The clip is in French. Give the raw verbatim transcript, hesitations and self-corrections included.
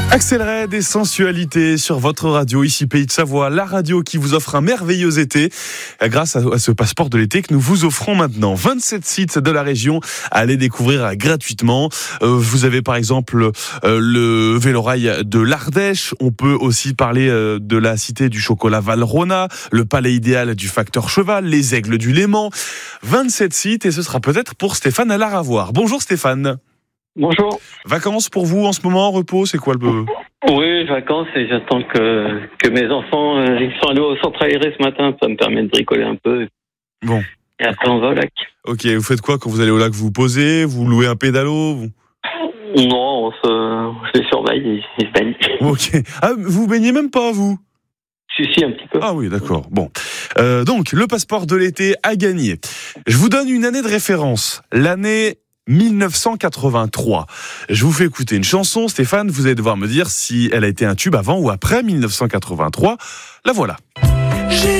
Axel des sensualités sur votre radio, ici Pays de Savoie, la radio qui vous offre un merveilleux été grâce à ce passeport de l'été que nous vous offrons maintenant. vingt-sept sites de la région à aller découvrir gratuitement. Euh, vous avez par exemple euh, le Vélorail de l'Ardèche. On peut aussi parler euh, de la cité du chocolat Valrhona, le palais idéal du facteur cheval, les aigles du Léman. vingt-sept sites et ce sera peut-être pour Stéphane à Laravoir. Bonjour Stéphane. Bonjour. Vacances pour vous en ce moment, repos, c'est quoi le... Oui, vacances et j'attends que, que mes enfants euh, ils sont allés au centre aéré ce matin, ça me permet de bricoler un peu. Bon. Et après on va au lac. Ok, vous faites quoi quand vous allez au lac? Vous vous posez, vous louez un pédalo vous... Non, on se, on se les surveille et ils se baignent. Ok. Ah, vous baignez même pas vous? Si, si, un petit peu. Ah oui, d'accord. Bon. Euh, donc, le passeport de l'été a gagné. Je vous donne une année de référence. L'année dix-neuf cent quatre-vingt-trois. Je vous fais écouter une chanson, Stéphane, vous allez devoir me dire si elle a été un tube avant ou après dix-neuf cent quatre-vingt-trois. La voilà.